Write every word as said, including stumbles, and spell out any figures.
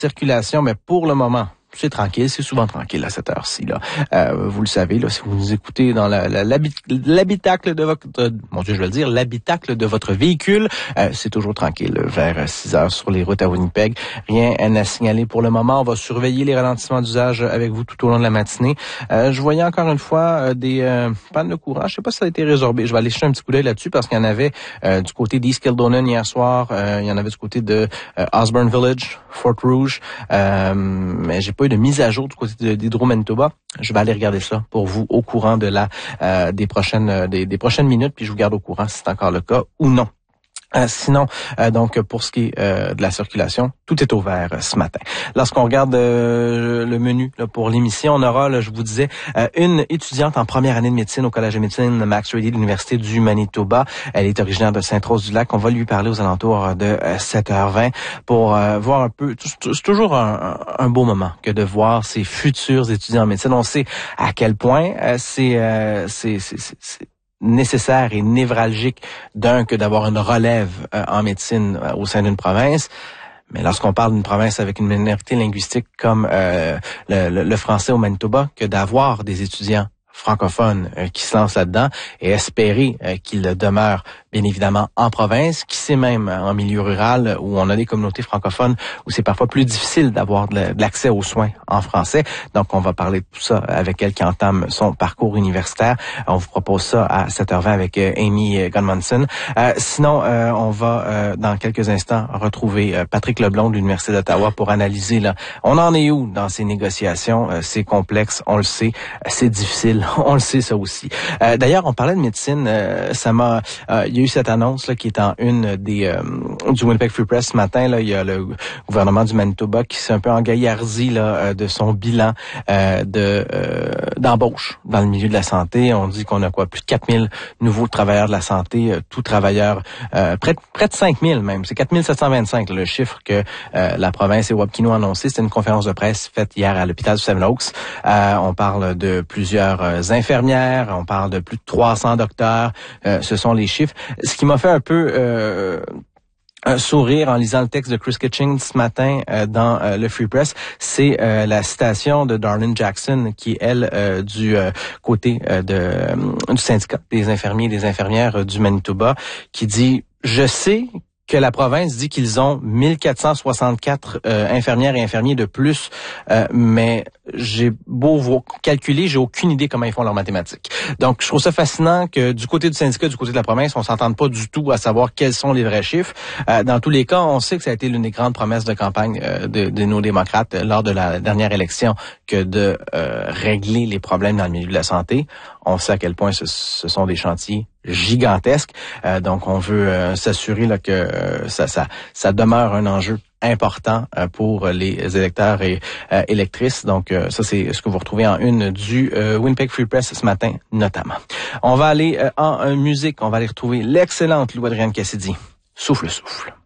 circulation, mais pour le moment, c'est tranquille, c'est souvent tranquille à cette heure-ci. Là, euh, vous le savez, là, si vous nous écoutez dans la, la, l'habitacle de votre, euh, mon Dieu, je vais le dire, l'habitacle de votre véhicule, euh, c'est toujours tranquille vers six heures sur les routes à Winnipeg. Rien à signaler pour le moment. On va surveiller les ralentissements d'usage avec vous tout au long de la matinée. Euh, je voyais encore une fois euh, des euh, pannes de courant. Je sais pas si ça a été résorbé. Je vais aller jeter un petit coup d'œil là-dessus parce qu'il y en avait euh, du côté d'East Kildonan hier soir. Euh, il y en avait du côté de euh, Osborne Village, Fort Rouge. Euh, mais j'ai pas eu de mise à jour du côté d'Hydro-Manitoba. Je vais aller regarder ça pour vous au courant de la euh, des prochaines euh, des, des prochaines minutes, puis je vous garde au courant si c'est encore le cas ou non. Euh, sinon, euh, donc pour ce qui est euh, de la circulation, tout est ouvert euh, ce matin. Lorsqu'on regarde euh, le menu là, pour l'émission, on aura, là, je vous disais, euh, une étudiante en première année de médecine au Collège de médecine Max Ready de l'Université du Manitoba. Elle est originaire de Sainte-Rose-du-Lac. On va lui parler aux alentours de euh, sept heures vingt pour euh, voir un peu. C'est toujours un, un beau moment que de voir ces futurs étudiants en médecine. On sait à quel point euh, c'est, euh, c'est, c'est, c'est, c'est nécessaire et névralgique d'un que d'avoir une relève euh, en médecine euh, au sein d'une province. Mais lorsqu'on parle d'une province avec une minorité linguistique comme euh, le, le, le français au Manitoba, que d'avoir des étudiants francophones euh, qui se lancent là-dedans et espérer euh, qu'ils demeurent bien évidemment en province, qui sait même en milieu rural où on a des communautés francophones où c'est parfois plus difficile d'avoir de l'accès aux soins en français. Donc on va parler de tout ça avec elle qui entame son parcours universitaire. On vous propose ça à sept heures vingt avec euh, Amy Gunmonson. Euh, sinon, euh, on va euh, dans quelques instants retrouver euh, Patrick Leblond de l'Université d'Ottawa pour analyser là, on en est où dans ces négociations. Euh, c'est complexe, on le sait, c'est difficile, on le sait ça aussi. Euh, d'ailleurs, on parlait de médecine, euh, ça m'a euh, il y a eu cette annonce là qui est en une des euh, du Winnipeg Free Press ce matin. Là, il y a le gouvernement du Manitoba qui s'est un peu engaillardi là de son bilan euh, de euh, d'embauche dans le milieu de la santé. On dit qu'on a quoi plus de quatre mille nouveaux travailleurs de la santé, euh, tous travailleurs euh, près de, près de cinq mille même. C'est quatre mille sept cent vingt-cinq là, le chiffre que euh, la province et Wapkiano ont annoncé. C'était une conférence de presse faite hier à l'hôpital du Seven Oaks. Euh, on parle de plusieurs euh, infirmières, on parle de plus de trois cents docteurs. Euh, ce sont les chiffres. Ce qui m'a fait un peu euh, un sourire en lisant le texte de Chris Kitching ce matin euh, dans euh, le Free Press, c'est euh, la citation de Darlene Jackson qui est, elle, euh, du euh, côté euh, de, euh, du syndicat des infirmiers et des infirmières euh, du Manitoba, qui dit « Je sais que la province dit qu'ils ont mille quatre cent soixante-quatre euh, infirmières et infirmiers de plus, euh, mais j'ai beau vous calculer, j'ai aucune idée comment ils font leurs mathématiques. » Donc, je trouve ça fascinant que du côté du syndicat, du côté de la province, on s'entende pas du tout à savoir quels sont les vrais chiffres. Euh, dans tous les cas, on sait que ça a été l'une des grandes promesses de campagne euh, de, de nos démocrates euh, lors de la dernière élection que de euh, régler les problèmes dans le milieu de la santé. On sait à quel point ce, ce sont des chantiers gigantesques. Euh, donc, on veut euh, s'assurer là que euh, ça, ça, ça demeure un enjeu important euh, pour les électeurs et euh, électrices. Donc, euh, ça, c'est ce que vous retrouvez en une du euh, Winnipeg Free Press ce matin, notamment. On va aller euh, en euh, musique. On va aller retrouver l'excellente Lou Adrienne Cassidy. Souffle, souffle.